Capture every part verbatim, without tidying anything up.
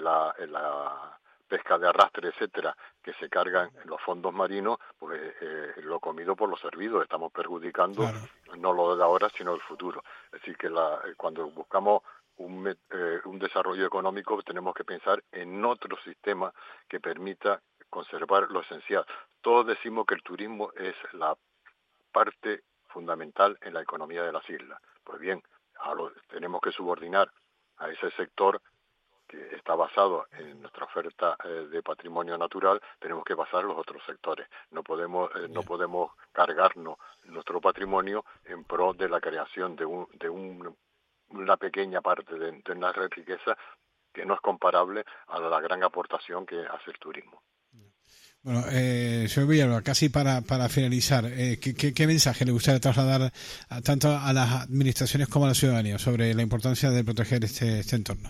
la, en la pesca de arrastre, etcétera, que se cargan en los fondos marinos, pues eh, lo comido por lo servido, estamos perjudicando Claro. no lo de ahora, sino el futuro. Es decir, que la, cuando buscamos un, eh, un desarrollo económico, tenemos que pensar en otro sistema que permita conservar lo esencial. Todos decimos que el turismo es la parte fundamental en la economía de las islas. Pues bien, a lo, tenemos que subordinar a ese sector que está basado en nuestra oferta eh, de patrimonio natural, tenemos que basar los otros sectores. No podemos eh, no podemos cargarnos nuestro patrimonio en pro de la creación de un de un, una pequeña parte de, de una riqueza que no es comparable a la gran aportación que hace el turismo. Bueno, eh, señor Villalba, casi para, para finalizar, eh, ¿qué, qué, ¿qué mensaje le gustaría trasladar a, tanto a las administraciones como a la ciudadanía sobre la importancia de proteger este, este entorno?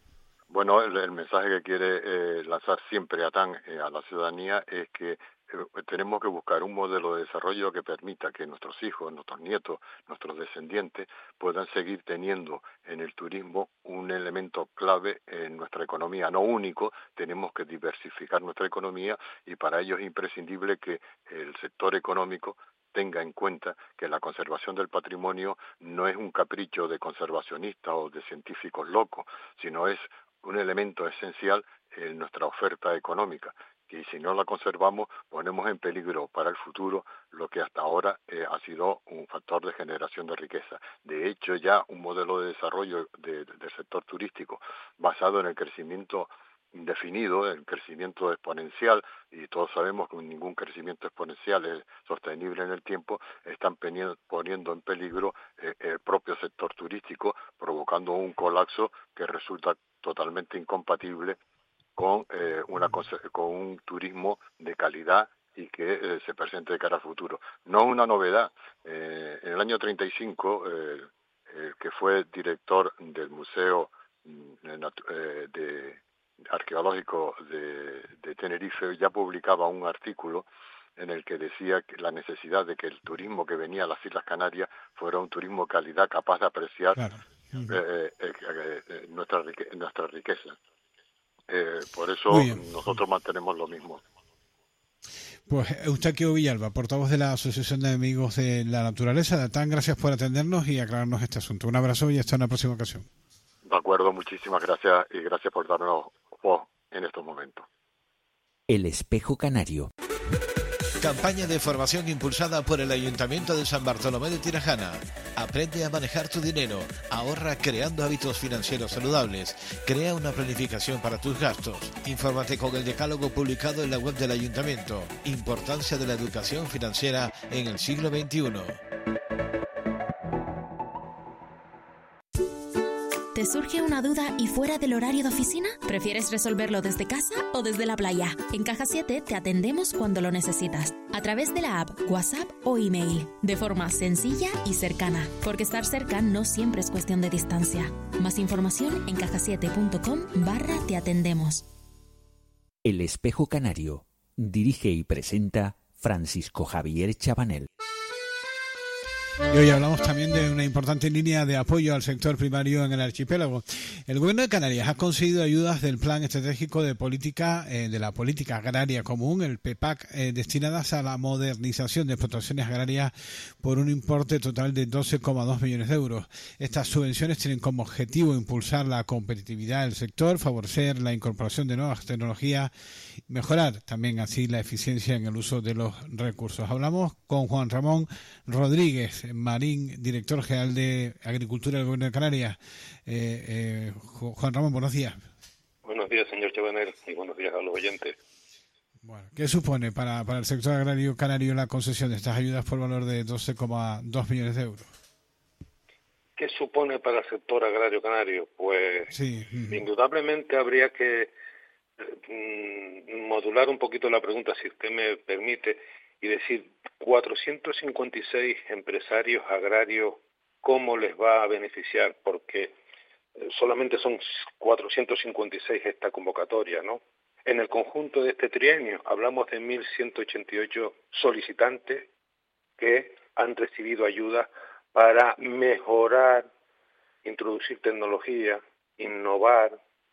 Bueno, el, el mensaje que quiere eh, lanzar siempre ATAN eh, a la ciudadanía es que eh, tenemos que buscar un modelo de desarrollo que permita que nuestros hijos, nuestros nietos, nuestros descendientes puedan seguir teniendo en el turismo un elemento clave en nuestra economía, no único. Tenemos que diversificar nuestra economía y para ello es imprescindible que el sector económico tenga en cuenta que la conservación del patrimonio no es un capricho de conservacionistas o de científicos locos, sino es un elemento esencial en nuestra oferta económica, que si no la conservamos ponemos en peligro para el futuro lo que hasta ahora eh, ha sido un factor de generación de riqueza. De hecho, ya un modelo de desarrollo de, de, del sector turístico basado en el crecimiento indefinido, el crecimiento exponencial, y todos sabemos que ningún crecimiento exponencial es sostenible en el tiempo, están poniendo en peligro eh, el propio sector turístico, provocando un colapso que resulta totalmente incompatible con eh, una con un turismo de calidad y que eh, se presente de cara al futuro. No es una novedad. Eh, en el año treinta y cinco, eh, el que fue director del Museo eh, de arqueológico de, de Tenerife ya publicaba un artículo en el que decía que la necesidad de que el turismo que venía a las Islas Canarias fuera un turismo de calidad capaz de apreciar Claro. eh, eh, eh, nuestra, nuestra riqueza. Eh, por eso nosotros mantenemos lo mismo. Pues Eustaquio Villalba, portavoz de la Asociación de Amigos de la Naturaleza, tan gracias por atendernos y aclararnos este asunto. Un abrazo y hasta una próxima ocasión. De acuerdo, muchísimas gracias y gracias por darnos voz en estos momentos. El Espejo Canario. Campaña de formación impulsada por el Ayuntamiento de San Bartolomé de Tirajana. Aprende a manejar tu dinero, ahorra creando hábitos financieros saludables, crea una planificación para tus gastos. Infórmate con el decálogo publicado en la web del Ayuntamiento. Importancia de la educación financiera en el siglo veintiuno. ¿Te surge una duda y fuera del horario de oficina? ¿Prefieres resolverlo desde casa o desde la playa? En Caja siete te atendemos cuando lo necesitas, a través de la app, WhatsApp o email, de forma sencilla y cercana, porque estar cerca no siempre es cuestión de distancia. Más información en caja siete punto com barra te atendemos. El Espejo Canario. Dirige y presenta Francisco Javier Chabanel. Y hoy hablamos también de una importante línea de apoyo al sector primario en el archipiélago. El Gobierno de Canarias ha conseguido ayudas del Plan Estratégico de Política eh, de la Política Agraria Común, el P E P A C, eh, destinadas a la modernización de explotaciones agrarias por un importe total de doce coma dos millones de euros. Estas subvenciones tienen como objetivo impulsar la competitividad del sector, favorecer la incorporación de nuevas tecnologías, mejorar también así la eficiencia en el uso de los recursos. Hablamos con Juan Ramón Rodríguez Marín, director general de Agricultura del Gobierno de Canarias. Eh, eh, Juan Ramón, buenos días. Buenos días, señor Chabanel, y buenos días a los oyentes. Bueno, ¿qué supone para, para el sector agrario canario la concesión de estas ayudas por valor de doce coma dos millones de euros? ¿Qué supone para el sector agrario canario? Pues sí. indudablemente habría que eh, modular un poquito la pregunta, si usted me permite, y decir, cuatrocientos cincuenta y seis empresarios agrarios, ¿cómo les va a beneficiar? Porque solamente son cuatrocientos cincuenta y seis esta convocatoria, ¿no? En el conjunto de este trienio hablamos de mil ciento ochenta y ocho solicitantes que han recibido ayuda para mejorar, introducir tecnología, innovar,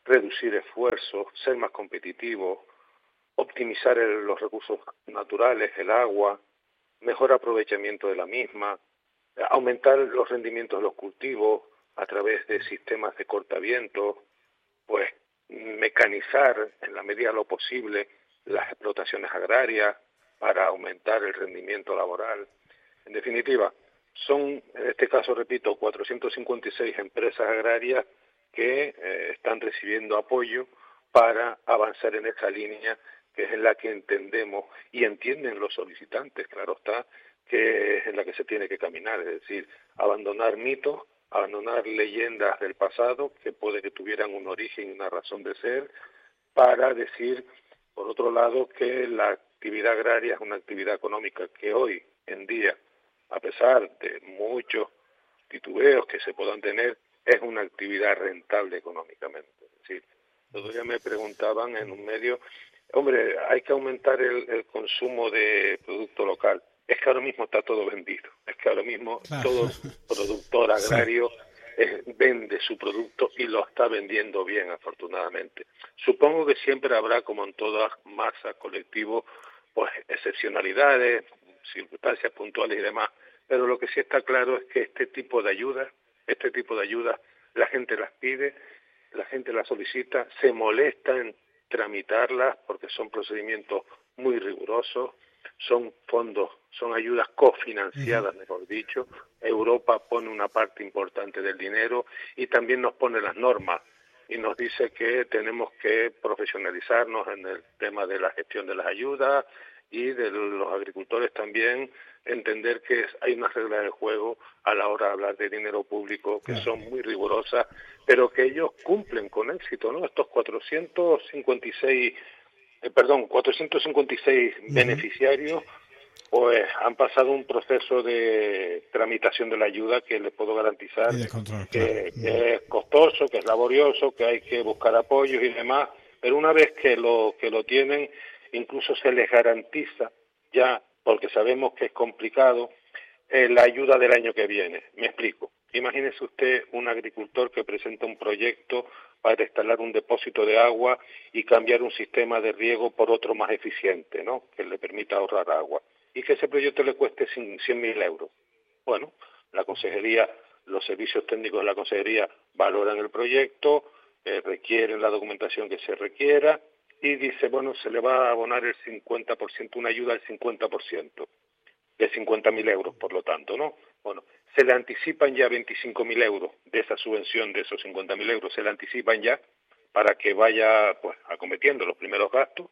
reducir esfuerzos, ser más competitivos, optimizar el, los recursos naturales, el agua, mejor aprovechamiento de la misma, aumentar los rendimientos de los cultivos a través de sistemas de cortaviento, pues mecanizar en la medida de lo posible las explotaciones agrarias para aumentar el rendimiento laboral. En definitiva, son, en este caso, repito, cuatrocientas cincuenta y seis empresas agrarias que eh, están recibiendo apoyo para avanzar en esa línea, que es en la que entendemos y entienden los solicitantes, claro está, que es en la que se tiene que caminar, es decir, abandonar mitos, abandonar leyendas del pasado que puede que tuvieran un origen y una razón de ser, para decir, por otro lado, que la actividad agraria es una actividad económica que hoy en día, a pesar de muchos titubeos que se puedan tener, es una actividad rentable económicamente. Es decir, todavía me preguntaban en un medio, hombre, hay que aumentar el, el consumo de producto local. Es que ahora mismo está todo vendido. Es que ahora mismo claro. todo productor agrario sí. eh, vende su producto y lo está vendiendo bien, afortunadamente. Supongo que siempre habrá, como en todas masas, colectivos, pues excepcionalidades, circunstancias puntuales y demás. Pero lo que sí está claro es que este tipo de ayudas, este tipo de ayudas, la gente las pide, la gente las solicita, se molesta en tramitarlas porque son procedimientos muy rigurosos, son fondos, son ayudas cofinanciadas, mejor dicho. Europa pone una parte importante del dinero y también nos pone las normas y nos dice que tenemos que profesionalizarnos en el tema de la gestión de las ayudas y de los agricultores también entender que hay unas reglas de juego a la hora de hablar de dinero público que son muy rigurosas, pero que ellos cumplen con éxito, ¿no? Estos cuatrocientos cincuenta y seis, eh, perdón, cuatrocientos cincuenta y seis uh-huh. beneficiarios, pues han pasado un proceso de tramitación de la ayuda que les puedo garantizar control, que, claro. que es costoso, que es laborioso, que hay que buscar apoyos y demás, pero una vez que lo que lo tienen, incluso se les garantiza ya, porque sabemos que es complicado, eh, la ayuda del año que viene. Me explico. Imagínese usted un agricultor que presenta un proyecto para instalar un depósito de agua y cambiar un sistema de riego por otro más eficiente, ¿no?, que le permita ahorrar agua, y que ese proyecto le cueste cien mil euros. Bueno, la consejería, los servicios técnicos de la consejería valoran el proyecto, eh, requieren la documentación que se requiera, y dice, bueno, se le va a abonar el cincuenta por ciento, una ayuda del cincuenta por ciento, de cincuenta mil euros, por lo tanto, ¿no? Bueno, se le anticipan ya veinticinco mil euros de esa subvención, de esos cincuenta mil euros, se le anticipan ya para que vaya, pues, acometiendo los primeros gastos,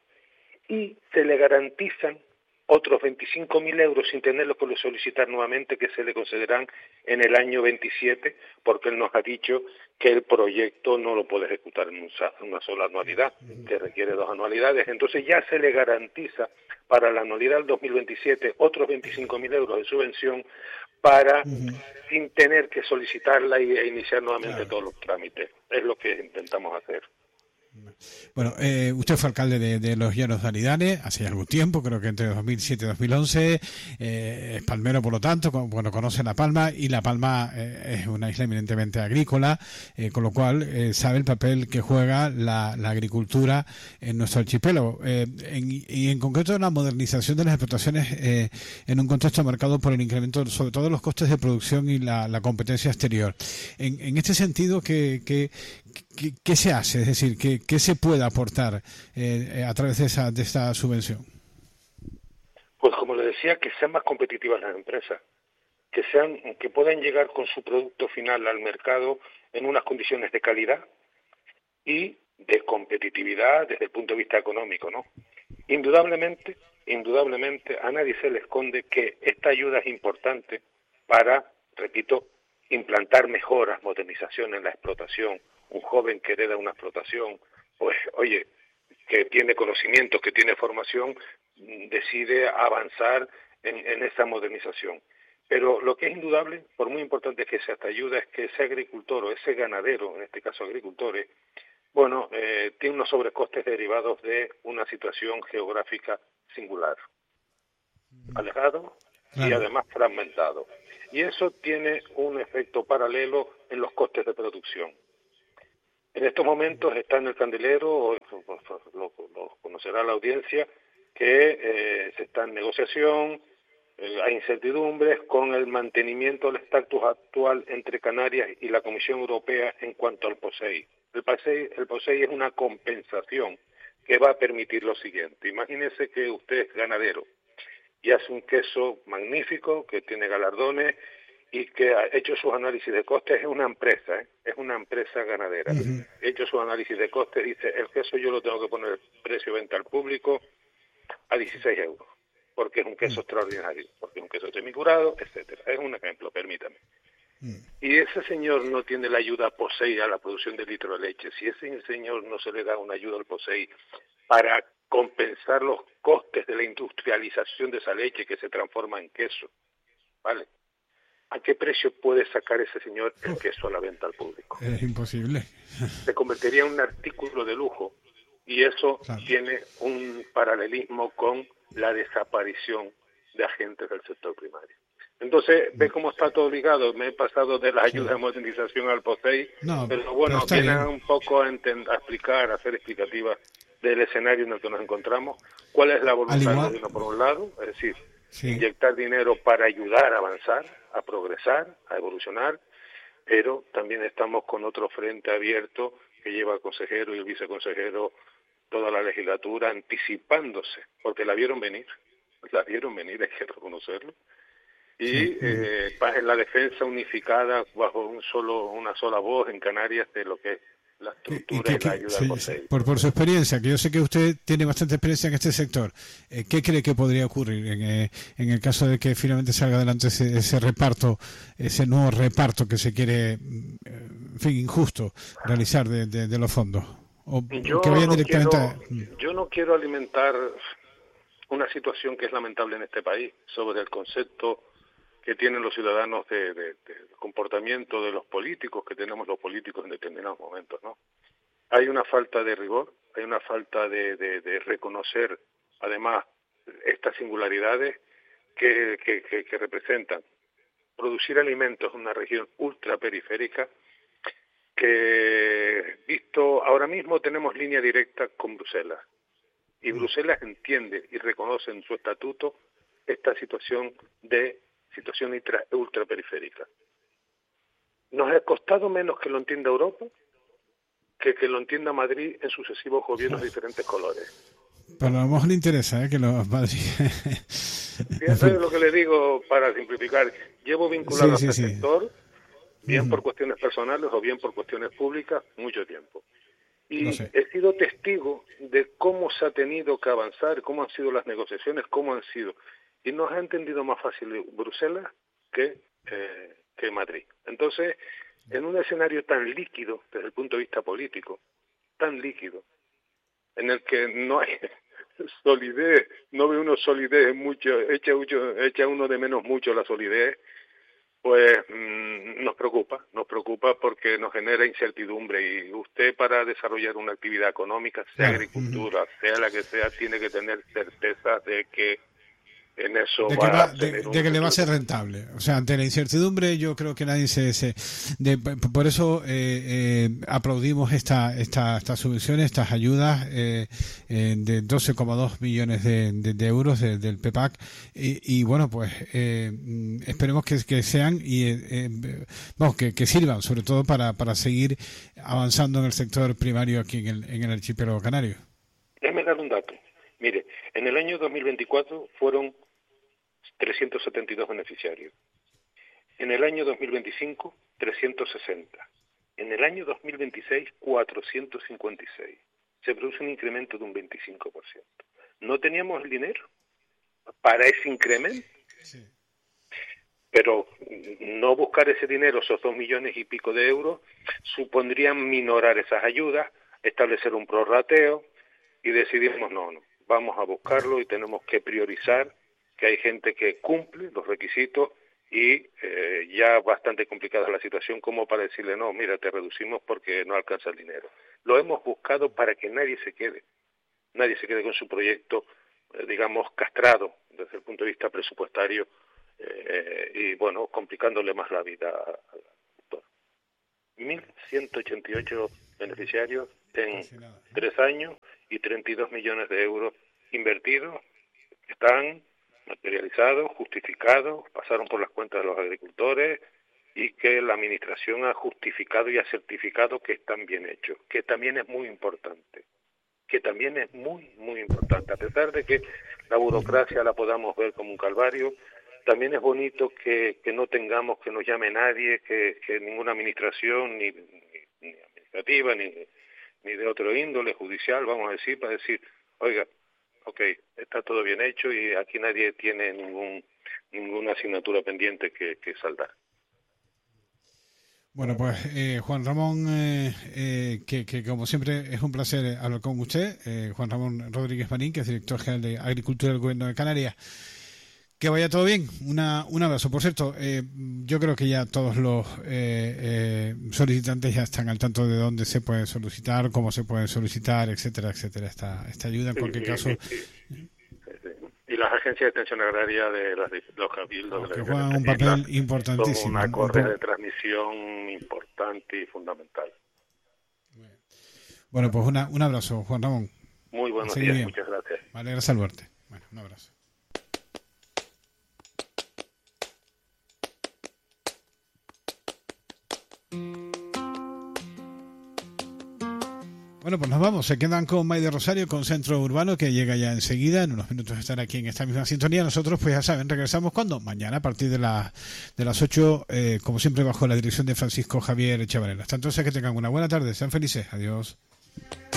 y se le garantizan otros veinticinco mil euros sin tenerlo que solicitar nuevamente, que se le concederán en el año veintisiete, porque él nos ha dicho que el proyecto no lo puede ejecutar en una sola anualidad, que requiere dos anualidades. Entonces ya se le garantiza para la anualidad del dos mil veintisiete otros veinticinco mil euros de subvención para, uh-huh. sin tener que solicitarla e iniciar nuevamente claro. todos los trámites. Es lo que intentamos hacer. Bueno, eh, usted fue alcalde de, de Los Llanos de Aridane hace algún tiempo, creo que entre dos mil siete y dos mil once, eh, es palmero por lo tanto, con, bueno, conoce La Palma, y La Palma eh, es una isla eminentemente agrícola, eh, con lo cual eh, sabe el papel que juega la, la agricultura en nuestro archipiélago, eh, en, y en concreto la modernización de las explotaciones eh, en un contexto marcado por el incremento sobre todo los costes de producción y la, la competencia exterior. En, en este sentido, ¿qué, qué, qué, qué se hace? Es decir, ¿qué, qué se puede aportar eh, a través de esa de esta subvención? Pues como le decía, que sean más competitivas las empresas, que sean, que puedan llegar con su producto final al mercado en unas condiciones de calidad y de competitividad desde el punto de vista económico, ¿no? Indudablemente, indudablemente a nadie se le esconde que esta ayuda es importante para, repito, implantar mejoras, modernización en la explotación. Un joven que hereda una explotación, pues, oye, que tiene conocimientos, que tiene formación, decide avanzar en, en esa modernización. Pero lo que es indudable, por muy importante que sea esta ayuda, es que ese agricultor o ese ganadero, en este caso agricultores, bueno, eh, tiene unos sobrecostes derivados de una situación geográfica singular, alejado y además fragmentado. Y eso tiene un efecto paralelo en los costes de producción. En estos momentos está en el candelero, lo, lo conocerá la audiencia, que eh, se está en negociación, eh, hay incertidumbres con el mantenimiento del estatus actual entre Canarias y la Comisión Europea en cuanto al POSEI. El POSEI, el POSEI es una compensación que va a permitir lo siguiente. Imagínese que usted es ganadero y hace un queso magnífico que tiene galardones y que ha hecho sus análisis de costes. Es una empresa, ¿eh? es una empresa ganadera. Uh-huh. Ha hecho sus análisis de costes, dice, el queso yo lo tengo que poner precio de venta al público a dieciséis euros, porque es un queso uh-huh. extraordinario, porque es un queso semicurado, etcétera. Es un ejemplo, permítame. Uh-huh. Y ese señor no tiene la ayuda POSEI a la producción de litro de leche. Si ese señor no se le da una ayuda al POSEI para compensar los costes de la industrialización de esa leche que se transforma en queso, ¿vale? ¿A qué precio puede sacar ese señor el queso a la venta al público? Es imposible. Se convertiría en un artículo de lujo y eso claro. tiene un paralelismo con la desaparición de agentes del sector primario. Entonces, ve cómo está todo ligado. Me he pasado de la ayuda sí. de modernización al POSEI, no, pero bueno, pero viene un poco a, entend- a explicar, a hacer explicativa del escenario en el que nos encontramos, cuál es la voluntad del gobierno por un lado, es decir, sí. inyectar dinero para ayudar a avanzar, a progresar, a evolucionar, pero también estamos con otro frente abierto que lleva el consejero y el viceconsejero toda la legislatura anticipándose, porque la vieron venir, la vieron venir, hay que reconocerlo, y sí. eh, en la defensa unificada bajo un solo una sola voz en Canarias de lo que es la estructura y, y, que, y la ayuda sí, al sí. por, por su experiencia, que yo sé que usted tiene bastante experiencia en este sector, eh, ¿qué cree que podría ocurrir en, eh, en el caso de que finalmente salga adelante ese, ese reparto, ese nuevo reparto que se quiere, en fin, injusto realizar de, de, de los fondos? O yo, que vayan no directamente quiero, a... yo no quiero alimentar una situación que es lamentable en este país sobre el concepto que tienen los ciudadanos de, de, de comportamiento de los políticos, que tenemos los políticos en determinados momentos, ¿no? Hay una falta de rigor, hay una falta de, de, de reconocer, además, estas singularidades que, que, que, que representan producir alimentos en una región ultraperiférica que, visto, ahora mismo tenemos línea directa con Bruselas, y Bruselas entiende y reconoce en su estatuto esta situación de situación ultra, ultraperiférica. Nos ha costado menos que lo entienda Europa que que lo entienda Madrid en sucesivos gobiernos de diferentes colores. Pero a lo mejor le interesa ¿eh? que los Madrid... Fíjate lo que le digo para simplificar. Llevo vinculado sí, sí, a este sí. sector, bien uh-huh. por cuestiones personales o bien por cuestiones públicas, mucho tiempo. Y no sé. he sido testigo de cómo se ha tenido que avanzar, cómo han sido las negociaciones, cómo han sido... Y nos ha entendido más fácil Bruselas que, eh, que Madrid. Entonces, en un escenario tan líquido, desde el punto de vista político, tan líquido, en el que no hay solidez, no ve uno solidez, mucho, echa, mucho, echa uno de menos mucho la solidez, pues mmm, nos preocupa, nos preocupa porque nos genera incertidumbre y usted para desarrollar una actividad económica, sea agricultura, sea la que sea, tiene que tener certeza de que en eso de, va que, va, a de, de que le va a ser rentable. O sea, ante la incertidumbre yo creo que nadie se... se de, por eso eh, eh, aplaudimos esta, esta, estas subvenciones, estas ayudas eh, eh, de doce coma dos millones de, de, de euros de, del PEPAC y, y bueno, pues eh, esperemos que, que sean y eh, vamos, que, que sirvan sobre todo para, para seguir avanzando en el sector primario aquí en el, en el archipiélago canario. Déjeme dar un dato. Mire, en el año dos mil veinticuatro fueron trescientos setenta y dos beneficiarios. En el año dos mil veinticinco, trescientos sesenta. En el año dos mil veintiséis, cuatrocientos cincuenta y seis. Se produce un incremento de un veinticinco por ciento. ¿No teníamos el dinero para ese incremento? Sí. Pero no buscar ese dinero, esos dos millones y pico de euros, supondrían minorar esas ayudas, establecer un prorrateo y decidimos no, no, vamos a buscarlo y tenemos que priorizar que hay gente que cumple los requisitos y eh, ya bastante complicada la situación como para decirle, no, mira, te reducimos porque no alcanza el dinero. Lo hemos buscado para que nadie se quede, nadie se quede con su proyecto, eh, digamos, castrado desde el punto de vista presupuestario eh, y, bueno, complicándole más la vida al doctor. mil ciento ochenta y ocho beneficiarios en tres años y treinta y dos millones de euros invertidos. Están materializados, justificados, pasaron por las cuentas de los agricultores y que la Administración ha justificado y ha certificado que están bien hechos, que también es muy importante, que también es muy, muy importante. A pesar de que la burocracia la podamos ver como un calvario, también es bonito que, que no tengamos que nos llame nadie, que, que ninguna administración, ni, ni, ni administrativa, ni, ni de otro índole, judicial, vamos a decir, para decir, oiga, ok, está todo bien hecho y aquí nadie tiene ningún ninguna asignatura pendiente que, que saldar. Bueno, pues eh, Juan Ramón, eh, eh, que, que como siempre es un placer hablar con usted, eh, Juan Ramón Rodríguez Marín, que es director general de Agricultura del Gobierno de Canarias. Que vaya todo bien. Una, un abrazo. Por cierto, eh, yo creo que ya todos los eh, eh, solicitantes ya están al tanto de dónde se puede solicitar, cómo se puede solicitar, etcétera, etcétera, esta, esta ayuda en sí, cualquier sí, caso. Sí, sí. Y las agencias de extensión agraria de las, los cabildos, que juegan un papel importantísimo. Son una correa de transmisión importante y fundamental. Bueno, pues una, un abrazo, Juan Ramón. Muy buenos días, bien. Muchas gracias. Me alegra saludarte. Bueno, un abrazo. Bueno, pues nos vamos. Se quedan con May de Rosario, con Centro Urbano, que llega ya enseguida. En unos minutos estará aquí en esta misma sintonía. Nosotros, pues ya saben, regresamos cuando mañana a partir de, la, de las ocho, eh, como siempre, bajo la dirección de Francisco Javier Chavarela. Hasta entonces, que tengan una buena tarde. Sean felices. Adiós.